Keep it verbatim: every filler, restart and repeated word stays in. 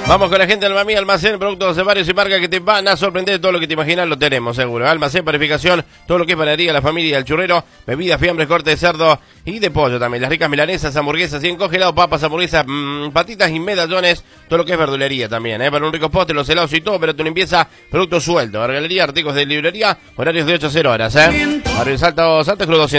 Vamos con la gente del Mami Almacén, productos de varios y marcas que te van a sorprender. Todo lo que te imaginas lo tenemos, seguro. Almacén, panificación, todo lo que es panadería, la familia, el churrero, bebidas, fiambres, corte de cerdo y de pollo también. Las ricas milanesas, hamburguesas y en congelado, papas, hamburguesas, mmm, patitas y medallones. Todo lo que es verdulería también, ¿eh? Para un rico postre, los helados y todo, pero tu limpieza, productos sueltos. Vergalería, artículos de librería, horarios de ocho a cero horas, ¿eh? Barrio Salto, Santa Cruz